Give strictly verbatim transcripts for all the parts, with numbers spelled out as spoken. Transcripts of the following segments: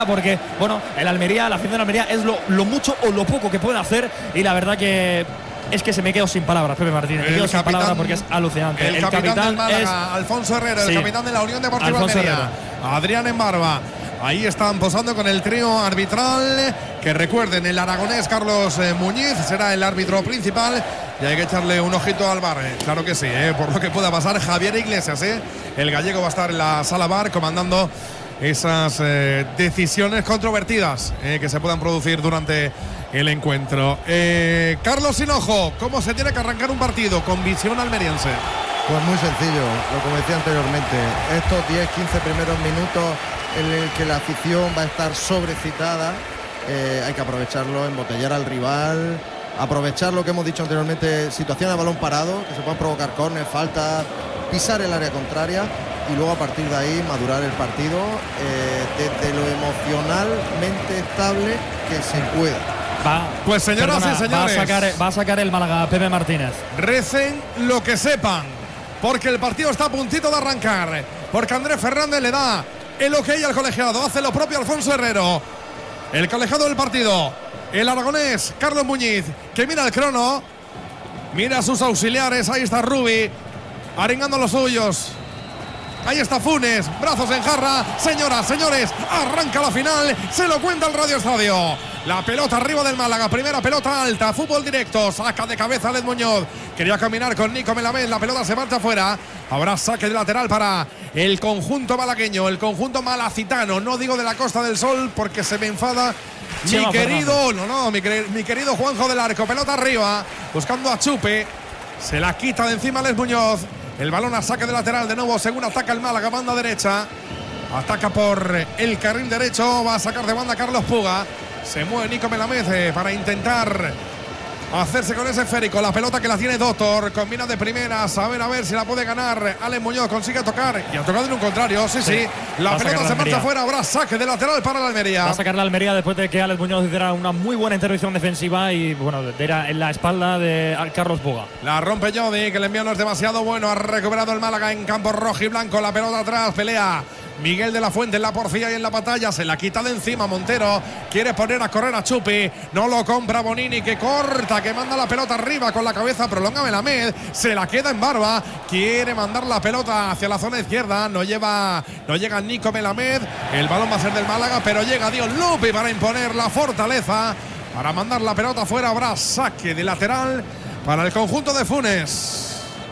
porque, bueno, el Almería, la afición de la Almería es lo, lo mucho o lo poco que puede hacer, y la verdad que es que se me quedo sin palabras, Pepe Martínez. Me quedo sin palabras porque es alucinante. El, el capitán, capitán del Málaga, es Alfonso Herrero, sí, el capitán de la Unión Deportiva Alfonso Almería. Herrera. Adrián Embarba. Ahí están posando con el trío arbitral. Que recuerden, el aragonés Carlos eh, Muñiz será el árbitro principal. Y hay que echarle un ojito al bar, eh. Claro que sí, eh, por lo que pueda pasar. Javier Iglesias, eh. el gallego va a estar en la sala bar comandando esas eh, decisiones controvertidas eh, que se puedan producir durante el encuentro. Eh, Carlos Hinojo, ¿cómo se tiene que arrancar un partido con visión almeriense? Pues muy sencillo, lo como decía anteriormente, estos diez quince primeros minutos en el que la afición va a estar sobrecitada, eh, hay que aprovecharlo, embotellar al rival, aprovechar lo que hemos dicho anteriormente, situaciones de balón parado, que se puedan provocar córner, faltas, pisar el área contraria y luego a partir de ahí madurar el partido eh, desde lo emocionalmente estable que se pueda. Va, pues señoras perdona, y señores, va a, sacar, va a sacar el Málaga Pepe Martínez. Recen lo que sepan, porque el partido está a puntito de arrancar, porque Andrés Fernández le da el ok al colegiado, hace lo propio Alfonso Herrero, el colegiado del partido, el aragonés Carlos Muñiz, que mira el crono, mira a sus auxiliares, ahí está Rubi, arengando a los suyos. Ahí está Funes, brazos en jarra. Señoras, señores, arranca la final. Se lo cuenta el Radio Estadio. La pelota arriba del Málaga, primera pelota alta, fútbol directo, saca de cabeza Led Muñoz. Quería caminar con Nico Melamed, la pelota se marcha afuera. Habrá saque de lateral para el conjunto malagueño, el conjunto malacitano. No digo de la Costa del Sol porque se me enfada Chema mi querido, Fernando. no, no, mi, mi querido Juanjo del Arco. Pelota arriba, buscando a Chupe. Se la quita de encima Led Muñoz. El balón a saque de lateral de nuevo, según ataca el Málaga, banda derecha. Ataca por el carril derecho, va a sacar de banda Carlos Puga. Se mueve Nico Melamed para intentar hacerse con ese esférico. La pelota que la tiene Doctor, combina de primeras, a ver a ver si la puede ganar. Alex Muñoz consigue tocar y ha tocado en un contrario, sí, sí. sí. La pelota se marcha afuera, habrá saque de lateral para la Almería. Va a sacar la Almería después de que Alex Muñoz hiciera una muy buena intervención defensiva y bueno, era en la espalda de Carlos Puga. La rompe Jody, que el envío no es demasiado bueno. Ha recuperado el Málaga en campo rojo y blanco. La pelota atrás, pelea Miguel de la Fuente en la porfía y en la batalla. Se la quita de encima Montero. Quiere poner a correr a Chupi. No lo compra Bonini, que corta, que manda la pelota arriba con la cabeza. Prolonga Melamed. Se la queda en Barba. Quiere mandar la pelota hacia la zona izquierda. No lleva, no llega Nico Melamed. El balón va a ser del Málaga, pero llega Dion Lupi para imponer la fortaleza. Para mandar la pelota afuera. Habrá saque de lateral para el conjunto de Funes.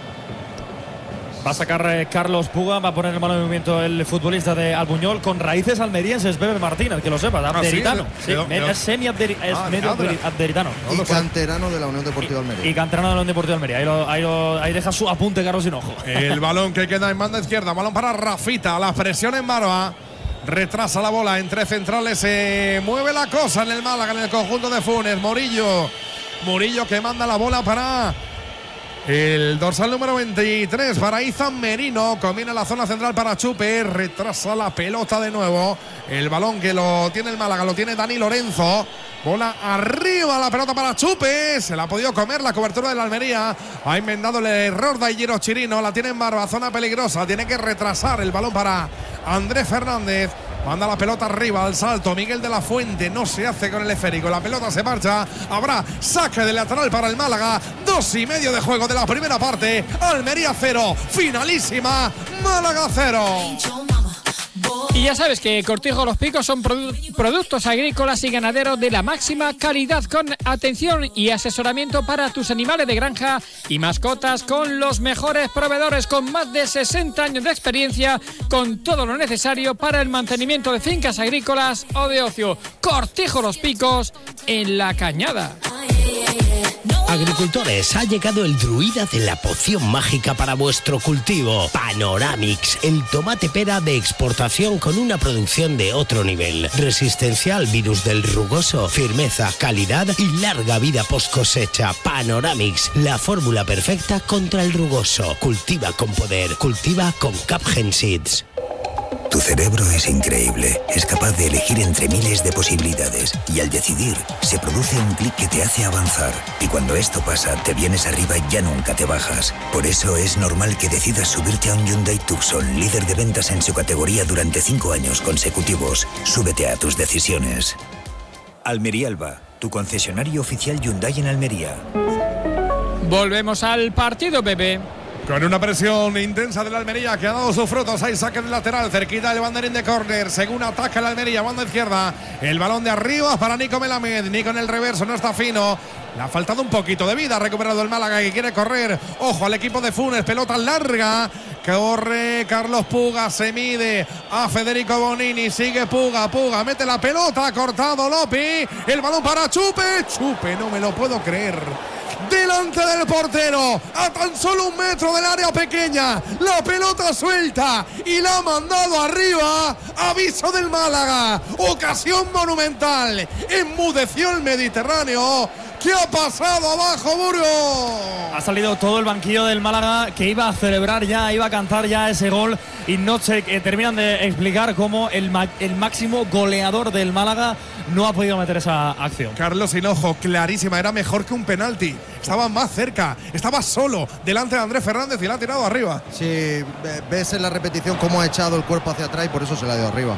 Va a sacar eh, Carlos Puga, va a poner en mano de movimiento el futbolista de Albuñol con raíces almerienses, Pepe Martínez, que lo sepa, abderitano. Ah, sí, sí, sí, es semi-abderitano. Es ah, medio abderitano. Y no canterano de la Unión Deportiva Almería. Y, y canterano de la Unión Deportiva Almería. Ahí, lo, ahí, lo, ahí deja su apunte Carlos Hinojo. El balón que queda en banda izquierda, balón para Rafita, la presión en Barba. Retrasa la bola entre centrales, se mueve la cosa en el Málaga, en el conjunto de Funes. Murillo, Murillo que manda la bola para el dorsal número veintitrés para Izan Merino. Combina la zona central para Chupe. Retrasa la pelota de nuevo. El balón que lo tiene el Málaga, lo tiene Dani Lorenzo. Bola arriba, la pelota para Chupe. Se la ha podido comer la cobertura de la Almería. Ha enmendado el error de Aillero Chirino. La tiene en Barba, zona peligrosa. Tiene que retrasar el balón para Andrés Fernández. Manda la pelota arriba al salto. Miguel de la Fuente no se hace con el esférico. La pelota se marcha. Habrá saque de lateral para el Málaga. Dos y medio de juego de la primera parte. Almería cero. Finalísima. Málaga cero. Y ya sabes que Cortijo Los Picos son produ- productos agrícolas y ganaderos de la máxima calidad, con atención y asesoramiento para tus animales de granja y mascotas, con los mejores proveedores, con más de sesenta años de experiencia, con todo lo necesario para el mantenimiento de fincas agrícolas o de ocio. Cortijo Los Picos en La Cañada. Agricultores, ha llegado el druida de la poción mágica para vuestro cultivo. Panoramix, el tomate pera de exportación con una producción de otro nivel. Resistencia al virus del rugoso, firmeza, calidad y larga vida post cosecha. Panoramix, la fórmula perfecta contra el rugoso. Cultiva con poder, cultiva con Capgen Seeds. Tu cerebro es increíble, es capaz de elegir entre miles de posibilidades y al decidir se produce un clic que te hace avanzar y cuando esto pasa te vienes arriba y ya nunca te bajas. Por eso es normal que decidas subirte a un Hyundai Tucson, líder de ventas en su categoría durante cinco años consecutivos. Súbete a tus decisiones. Almería Alba, tu concesionario oficial Hyundai en Almería. Volvemos al partido, Pepe. Con una presión intensa de la Almería que ha dado sus frutos. Hay saque del lateral, cerquita del banderín de córner. Según ataca la Almería, banda izquierda. El balón de arriba para Nico Melamed. Nico en el reverso, no está fino. Le ha faltado un poquito de vida. Ha recuperado el Málaga que quiere correr. Ojo al equipo de Funes. Pelota larga. Corre Carlos Puga. Se mide a Federico Bonini. Sigue Puga. Puga mete la pelota. Ha cortado Lopi. El balón para Chupe. Chupe, no me lo puedo creer. Delante del portero, a tan solo un metro del área pequeña, la pelota suelta y la ha mandado arriba. Aviso del Málaga, ocasión monumental, enmudeció el Mediterráneo. ¿Qué ha pasado abajo, Burgos? Ha salido todo el banquillo del Málaga que iba a celebrar ya, iba a cantar ya ese gol y no se eh, terminan de explicar cómo el, el máximo goleador del Málaga no ha podido meter esa acción. Carlos Hinojo, clarísima, era mejor que un penalti. Estaba más cerca, estaba solo delante de Andrés Fernández y la ha tirado arriba. Sí, ves en la repetición cómo ha echado el cuerpo hacia atrás y por eso se la ha ido arriba.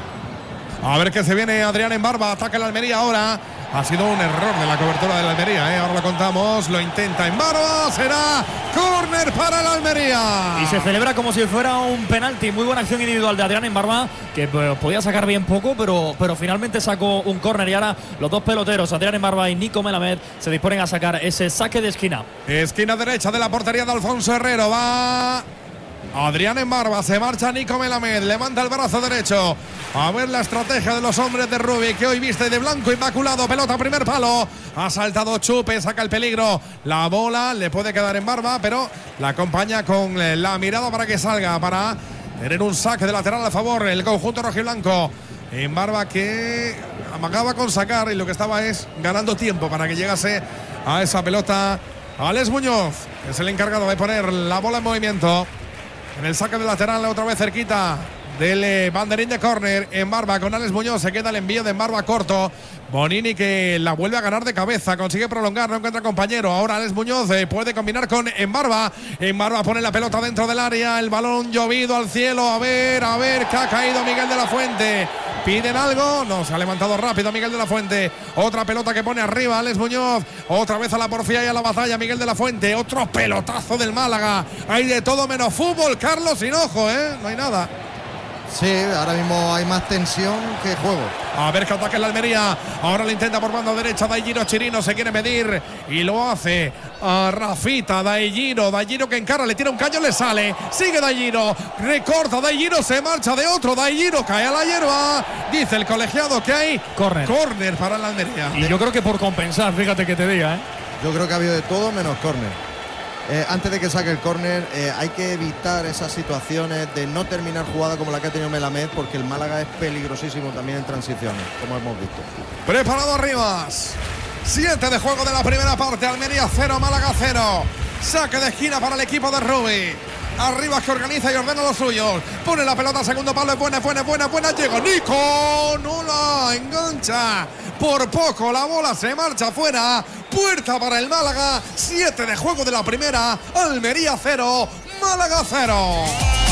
A ver que se viene Adrián en Barba, ataca el Almería ahora. Ha sido un error de la cobertura de la Almería, ¿eh? Ahora lo contamos, lo intenta en Barba, será córner para la Almería. Y se celebra como si fuera un penalti. Muy buena acción individual de Adrián en Barba, que pues, podía sacar bien poco, pero, pero finalmente sacó un córner. Y ahora los dos peloteros, Adrián en Barba y Nico Melamed, se disponen a sacar ese saque de esquina. Esquina derecha de la portería de Alfonso Herrero, va Adrián en Barba, se marcha Nico Melamed, levanta el brazo derecho. A ver la estrategia de los hombres de Rubí, que hoy viste de blanco inmaculado. Pelota primer palo, ha saltado Chupe, saca el peligro. La bola le puede quedar en Barba, pero la acompaña con la mirada para que salga, para tener un saque de lateral a favor el conjunto rojiblanco. En Barba que amagaba con sacar y lo que estaba es ganando tiempo para que llegase a esa pelota. Alex Muñoz es el encargado de poner la bola en movimiento. En el saque de lateral, otra vez cerquita del eh, banderín de córner. En Barba con Alex Muñoz, se queda el envío de en Barba corto. Bonini que la vuelve a ganar de cabeza, consigue prolongar, no encuentra compañero. Ahora Alex Muñoz eh, puede combinar con en Barba. En Barba pone la pelota dentro del área, el balón llovido al cielo. A ver, a ver, que ha caído Miguel de la Fuente. ¿Piden algo? No, se ha levantado rápido Miguel de la Fuente. Otra pelota que pone arriba Alex Muñoz. Otra vez a la porfía y a la batalla Miguel de la Fuente. Otro pelotazo del Málaga. Hay de todo menos fútbol, Carlos Hinojo, ¿eh? No hay nada. Sí, ahora mismo hay más tensión que juego. A ver que ataca en la Almería. Ahora lo intenta por banda derecha Daigiro Chirino, se quiere medir y lo hace a Rafita. Daigiro, Daigiro que encara, le tira un caño, le sale. Sigue Daigiro, recorta Daigiro, se marcha de otro. Daigiro cae a la hierba. Dice el colegiado que hay córner. Córner para la Almería. Y yo creo que por compensar, fíjate que te diga, ¿eh? Yo creo que ha habido de todo menos córner. Eh, antes de que saque el córner, eh, hay que evitar esas situaciones de no terminar jugada como la que ha tenido Melamed, porque el Málaga es peligrosísimo también en transiciones, como hemos visto. Preparado Rivas. Siete de juego de la primera parte. Almería cero, Málaga cero. Saque de esquina para el equipo de Rubí. Arriba que organiza y ordena los suyos. Pone la pelota, segundo palo, es buena, es buena, es buena, buena. Llega Nico, no la engancha. Por poco la bola se marcha afuera. Puerta para el Málaga. Siete de juego de la primera. Almería cero, Málaga cero.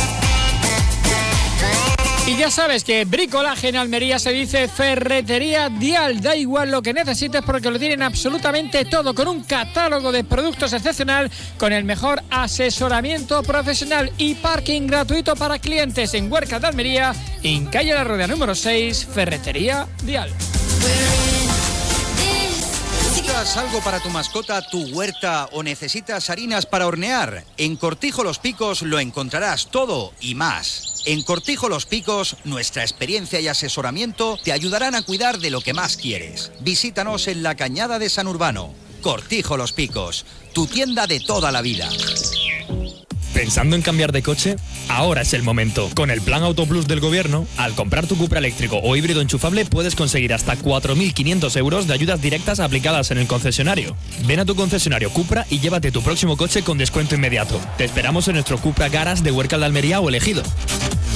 Y ya sabes que bricolaje en Almería se dice Ferretería Dial. Da igual lo que necesites porque lo tienen absolutamente todo, con un catálogo de productos excepcional, con el mejor asesoramiento profesional y parking gratuito para clientes en Huerca de Almería, en calle La Rodea número seis, Ferretería Dial. ¿Necesitas algo para tu mascota, tu huerta o necesitas harinas para hornear? En Cortijo Los Picos lo encontrarás todo y más. En Cortijo Los Picos, nuestra experiencia y asesoramiento te ayudarán a cuidar de lo que más quieres. Visítanos en la Cañada de San Urbano. Cortijo Los Picos, tu tienda de toda la vida. ¿Pensando en cambiar de coche? Ahora es el momento. Con el Plan Auto Plus del Gobierno, al comprar tu Cupra eléctrico o híbrido enchufable puedes conseguir hasta cuatro mil quinientos euros de ayudas directas aplicadas en el concesionario. Ven a tu concesionario Cupra y llévate tu próximo coche con descuento inmediato. Te esperamos en nuestro Cupra Garage de Huerca de Almería o Elegido.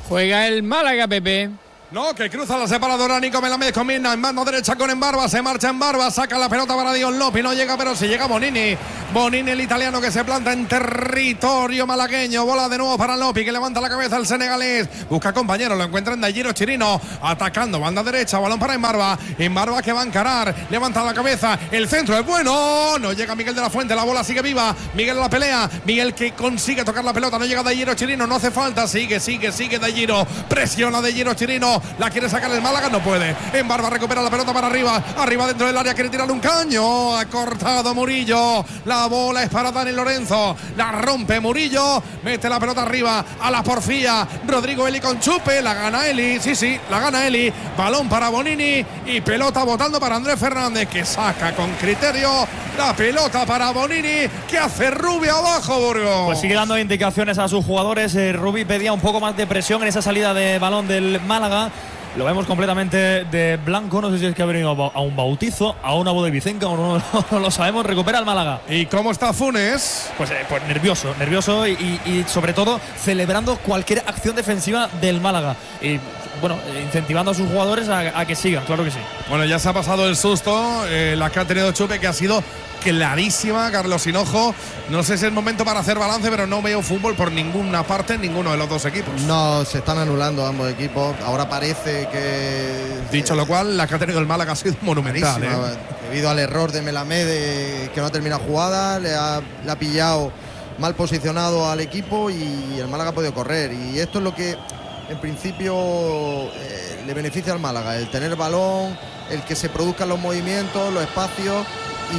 Juega el Málaga, Pepe. No, que cruza la separadora. Nico Melamed combina en mano derecha con Embarba. Se marcha Embarba, saca la pelota para Dion Lopi. No llega, pero si llega Bonini. Bonini, el italiano, que se planta en territorio malagueño. Bola de nuevo para Lopi, que levanta la cabeza el senegalés. Busca compañero, lo encuentra en Dayiro Chirino. Atacando, banda derecha, balón para Embarba. Embarba que va a encarar. Levanta la cabeza. El centro es bueno. No llega Miguel de la Fuente. La bola sigue viva. Miguel en la pelea. Miguel que consigue tocar la pelota. No llega Dayiro Chirino. No hace falta. Sigue, sigue, sigue Dayiro. Presiona Dayiro Chirino. La quiere sacar el Málaga, no puede. Embarba recupera la pelota para arriba. Arriba dentro del área, quiere tirarle un caño. Ha cortado Murillo. La bola es para Dani Lorenzo. La rompe Murillo. Mete la pelota arriba a la porfía. Rodrigo Eli con chupe. La gana Eli. Sí, sí, la gana Eli. Balón para Bonini. Y pelota botando para Andrés Fernández, que saca con criterio la pelota para Bonini, que hace Rubi abajo, Burgos. Pues sigue dando indicaciones a sus jugadores. Eh, Rubi pedía un poco más de presión en esa salida de balón del Málaga. Lo vemos completamente de blanco. No sé si es que ha venido a un bautizo, a una boda de Vicenca, o no, no lo sabemos. Recupera el Málaga. ¿Y cómo está Funes? Pues, eh, pues nervioso, nervioso y, y, y sobre todo celebrando cualquier acción defensiva del Málaga. Y bueno, incentivando a sus jugadores a, a que sigan, claro que sí. Bueno, ya se ha pasado el susto, eh, la que ha tenido Chupe, que ha sido clarísima, Carlos Hinojo. No sé si es el momento para hacer balance, pero no veo fútbol por ninguna parte en ninguno de los dos equipos. No, se están anulando ambos equipos. Ahora parece que… Dicho lo cual, la que ha tenido el Málaga ha sido monumental, ¿eh? Debido al error de Melamed, de, que no ha terminado jugada, le ha, le ha pillado mal posicionado al equipo y el Málaga ha podido correr. Y esto es lo que en principio eh, le beneficia al Málaga, el tener balón, el que se produzcan los movimientos, los espacios y,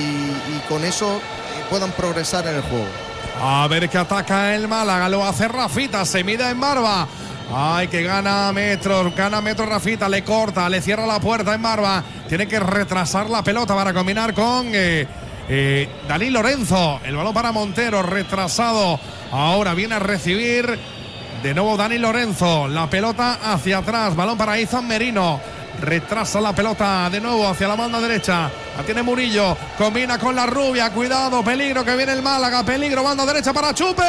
y con eso puedan progresar en el juego. A ver que ataca el Málaga, lo hace Rafita, se mide en Barba. Ay, que gana metros, gana metros Rafita, le corta, le cierra la puerta en Barba. Tiene que retrasar la pelota para combinar con eh, eh, Dalí Lorenzo. El balón para Montero, retrasado. Ahora viene a recibir de nuevo Dani Lorenzo. La pelota hacia atrás, balón para Izan Merino. Retrasa la pelota de nuevo hacia la banda derecha. La tiene Murillo. Combina con la rubia. Cuidado, peligro que viene el Málaga. Peligro, banda derecha para Chupe.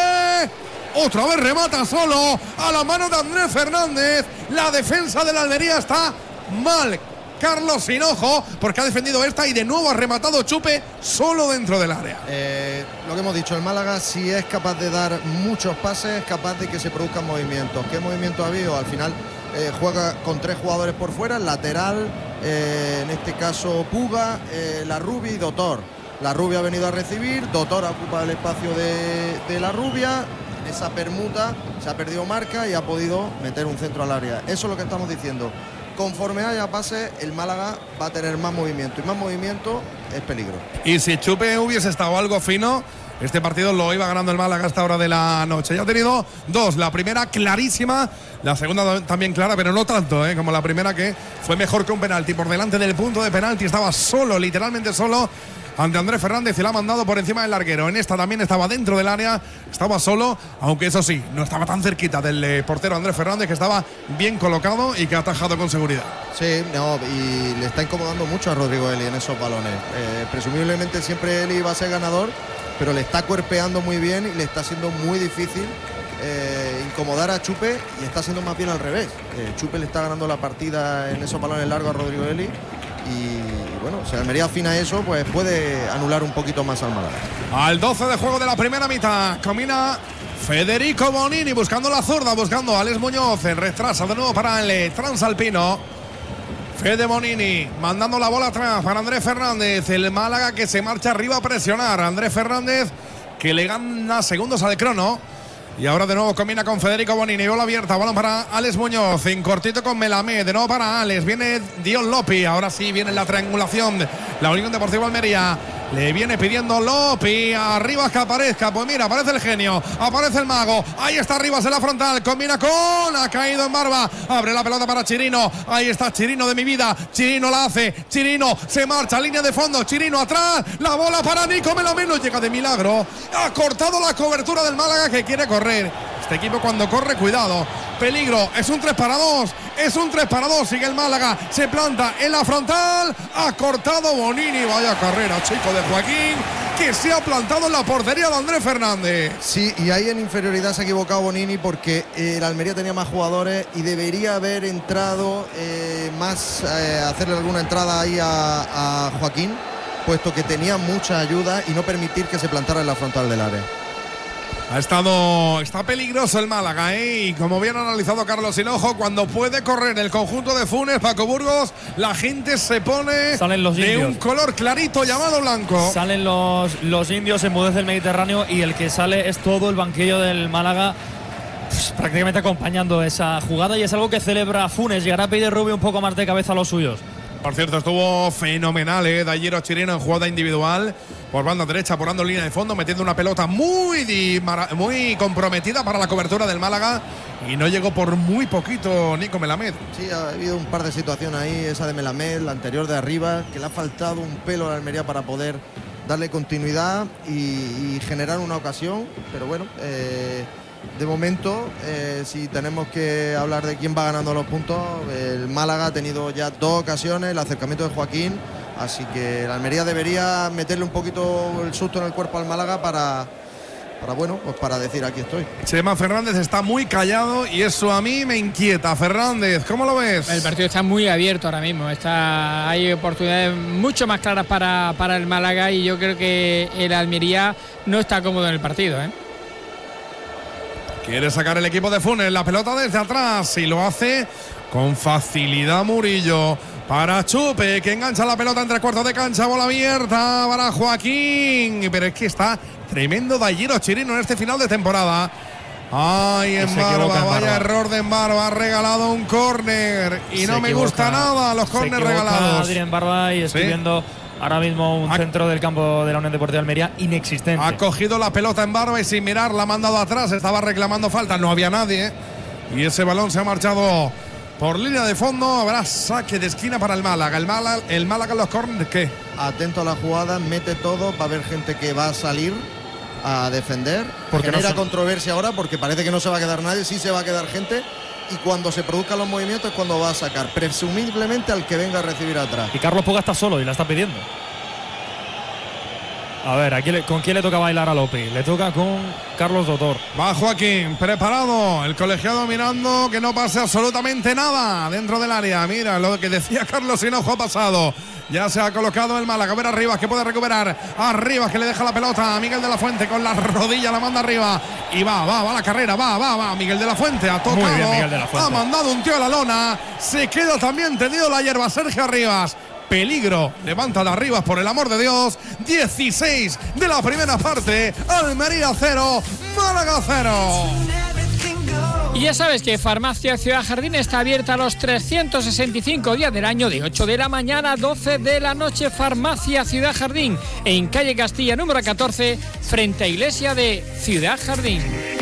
Otra vez remata solo a la mano de Andrés Fernández. La defensa de la Almería está mal. Carlos Hinojo, porque ha defendido esta y de nuevo ha rematado Chupe solo dentro del área. Eh, lo que hemos dicho, el Málaga, si es capaz de dar muchos pases, es capaz de que se produzcan movimientos. ¿Qué movimiento ha habido? Al final eh, juega con tres jugadores por fuera, el lateral, eh, en este caso Puga, eh, la Rubia y Dotor. La Rubia ha venido a recibir, Dotor ocupa el espacio de, de la Rubia. En esa permuta se ha perdido marca y ha podido meter un centro al área. Eso es lo que estamos diciendo. Conforme haya pase, el Málaga va a tener más movimiento y más movimiento es peligro. Y si Chupe hubiese estado algo fino, este partido lo iba ganando el Málaga a esta hora de la noche. Ya ha tenido dos, la primera clarísima, la segunda también clara, pero no tanto, ¿eh? como la primera, que fue mejor que un penalti. Por delante del punto de penalti estaba solo, literalmente solo, ante Andrés Fernández, y la ha mandado por encima del larguero. En esta también estaba dentro del área, estaba solo, aunque eso sí, no estaba tan cerquita del eh, portero Andrés Fernández, que estaba bien colocado y que ha atajado con seguridad. Sí, no, y le está incomodando mucho a Rodrigo Eli en esos balones. Eh, presumiblemente siempre Eli va a ser ganador, pero le está cuerpeando muy bien y le está siendo muy difícil eh, incomodar a Chupe, y está siendo más bien al revés. Eh, Chupe le está ganando la partida en esos balones largos a Rodrigo Eli. Y bueno, si Almería afina eso, pues puede anular un poquito más al Málaga. Al doce de juego de la primera mitad, camina Federico Bonini buscando la zurda, buscando a Alex Muñoz. Retrasa de nuevo para el transalpino. Fede Bonini mandando la bola atrás para Andrés Fernández. El Málaga que se marcha arriba a presionar. Andrés Fernández que le gana segundos al crono. Y ahora de nuevo combina con Federico Bonini. Bola abierta, balón para Alex Muñoz. En cortito con Melamed. De nuevo para Alex. Viene Dion Lopi. Ahora sí viene la triangulación. La Unión Deportiva Almería. Le viene pidiendo Lopi. Arriba que aparezca. Pues mira, aparece el genio. Aparece el mago. Ahí está arriba en la frontal. Combina con. Ha caído en Barba. Abre la pelota para Chirino. Ahí está Chirino de mi vida. Chirino la hace. Chirino se marcha. Línea de fondo. Chirino atrás. La bola para Nico Melamed. No llega de milagro. Ha cortado la cobertura del Málaga, que quiere correr. Este equipo cuando corre, cuidado, peligro, es un tres para dos, es un tres para dos, sigue el Málaga, se planta en la frontal, ha cortado Bonini, vaya carrera, chico, de Joaquín, que se ha plantado en la portería de Andrés Fernández. Sí, y ahí en inferioridad se ha equivocado Bonini porque eh, el Almería tenía más jugadores y debería haber entrado eh, más, eh, hacerle alguna entrada ahí a, a Joaquín, puesto que tenía mucha ayuda y no permitir que se plantara en la frontal del área. Ha estado, está peligroso el Málaga, ¿eh? Y como bien ha analizado Carlos Hinojo, cuando puede correr el conjunto de Funes, Paco Burgos, la gente se pone Salen los de indios. un color clarito llamado blanco. Salen los, los indios, enmudece el Mediterráneo y el que sale es todo el banquillo del Málaga, pues, prácticamente acompañando esa jugada, y es algo que celebra Funes. Llegará a pedir Rubio un poco más de cabeza a los suyos. Por cierto, estuvo fenomenal, ¿eh? Dayero Chirino en jugada individual, por banda derecha, apurando línea de fondo, metiendo una pelota muy, di, muy comprometida para la cobertura del Málaga, y no llegó por muy poquito Nico Melamed. Sí, ha habido un par de situaciones ahí, esa de Melamed, la anterior de arriba, que le ha faltado un pelo a la Almería para poder darle continuidad y, y generar una ocasión, pero bueno, eh, de momento, eh, si tenemos que hablar de quién va ganando los puntos, el Málaga ha tenido ya dos ocasiones, el acercamiento de Joaquín, así que la Almería debería meterle un poquito el susto en el cuerpo al Málaga para, para bueno, pues para decir aquí estoy. Chema Fernández está muy callado y eso a mí me inquieta. Fernández, ¿cómo lo ves? El partido está muy abierto ahora mismo, está, hay oportunidades mucho más claras para, para el Málaga, y yo creo que el Almería no está cómodo en el partido, ¿eh? Quiere sacar el equipo de Funes la pelota desde atrás y lo hace con facilidad Murillo. Para Chupe, que engancha la pelota entre cuartos de cancha, bola abierta para Joaquín. Pero es que está tremendo Dayero Chirino en este final de temporada. Ay, Embarba, vaya error de Embarba, ha regalado un córner y no me gusta nada los córneres regalados. Adrián Embarba, y estoy ¿Sí? viendo ahora mismo un ha, centro del campo de la Unión Deportiva de Almería inexistente. Ha cogido la pelota en Barba y sin mirar la ha mandado atrás. Estaba reclamando falta, no había nadie. Y ese balón se ha marchado por línea de fondo. Habrá saque de esquina para el Málaga. El Málaga, el Málaga en los córneres, ¿qué? Atento a la jugada, mete todo. Va a haber gente que va a salir a defender. Porque genera no se... controversia ahora porque parece que no se va a quedar nadie. Sí se va a quedar gente. Y cuando se produzcan los movimientos es cuando va a sacar, presumiblemente, al que venga a recibir atrás. Y Carlos Puga está solo y la está pidiendo. A ver, aquí le, ¿con quién le toca bailar a López? Le toca con Carlos Dotor. Va Joaquín, preparado. El colegiado mirando que no pase absolutamente nada dentro del área. Mira lo que decía Carlos Hinojo ha pasado. Ya se ha colocado el Málaga. A ver a Rivas, que puede recuperar. A Rivas, que le deja la pelota a Miguel de la Fuente con la rodilla, la manda arriba. Y va, va, va la carrera, va, va, va. Miguel de la Fuente ha tocado. Muy bien, Miguel de la Fuente. Ha mandado un tío a la lona. Se queda también tendido la hierba Sergio Rivas. Peligro, levanta las Rivas, por el amor de Dios. dieciséis de la primera parte. Almería cero, Málaga cero. Y ya sabes que Farmacia Ciudad Jardín está abierta los trescientos sesenta y cinco días del año, de ocho de la mañana a doce de la noche. Farmacia Ciudad Jardín, en calle Castilla número catorce, frente a Iglesia de Ciudad Jardín.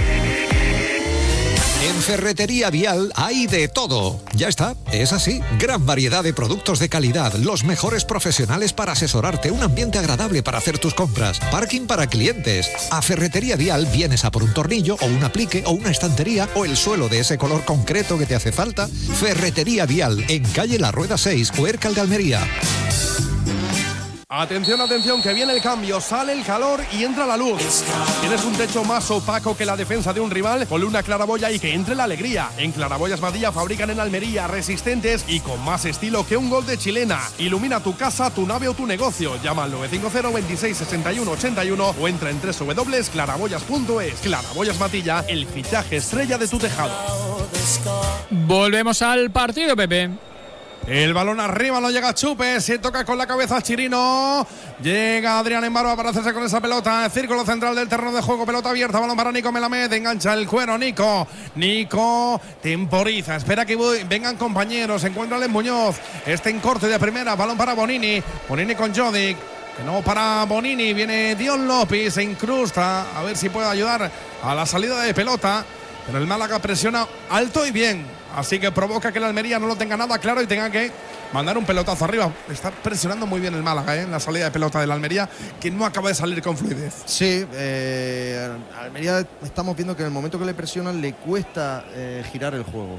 En Ferretería Vial hay de todo. Ya está, es así. Gran variedad de productos de calidad, los mejores profesionales para asesorarte, un ambiente agradable para hacer tus compras, parking para clientes. A Ferretería Vial vienes a por un tornillo o un aplique o una estantería o el suelo de ese color concreto que te hace falta. Ferretería Vial, en calle La Rueda seis, Huércal de Almería. Atención, atención, que viene el cambio, sale el calor y entra la luz. ¿Tienes un techo más opaco que la defensa de un rival? Ponle una claraboya y que entre la alegría. En Claraboyas Madilla fabrican en Almería, resistentes y con más estilo que un gol de chilena. Ilumina tu casa, tu nave o tu negocio. Llama al nueve cinco cero, veintiséis, sesenta y uno, ochenta y uno o entra en doble u doble u doble u punto claraboyas punto es. Claraboyas Madilla, el fichaje estrella de tu tejado. Volvemos al partido, Pepe. El balón arriba, no llega Chupe, se toca con la cabeza Chirino. Llega Adrián Embarba para hacerse con esa pelota. Círculo central del terreno de juego, pelota abierta, balón para Nico Melamed, engancha el cuero Nico. Nico temporiza, espera que voy, vengan compañeros, encuentra Muñoz. Este en corte de primera, balón para Bonini. Bonini con Jodic. Que no para Bonini, viene Dion López, se incrusta, a ver si puede ayudar a la salida de pelota. Pero el Málaga presiona alto y bien. Así que provoca que el Almería no lo tenga nada claro y tenga que mandar un pelotazo arriba. Está presionando muy bien el Málaga, ¿eh? En la salida de pelota del Almería, que no acaba de salir con fluidez. Sí, eh, Almería estamos viendo que en el momento que le presionan le cuesta eh, girar el juego.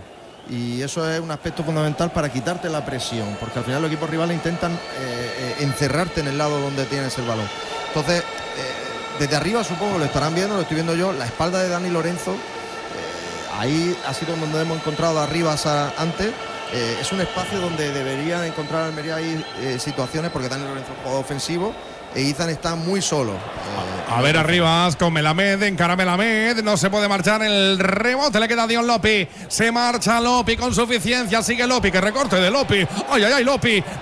y eso es un aspecto fundamental para quitarte la presión, porque al final los equipos rivales intentan eh, eh, encerrarte en el lado donde tienes el balón. Entonces, eh, desde arriba supongo lo estarán viendo, lo estoy viendo yo, la espalda de Dani Lorenzo, eh, ahí ha sido donde hemos encontrado arriba antes. Eh, es un espacio donde deberían encontrar Almería ahí eh, situaciones, porque Dani Lorenzo es un jugador ofensivo e Izan está muy solo. Eh, a ver, arriba con Melamed, encara Melamed, no se puede marchar el rebote, le queda a Dion Lopi, se marcha Lopi con suficiencia, sigue Lopi, que recorte de Lopi, ay, ay, ay, Lopi,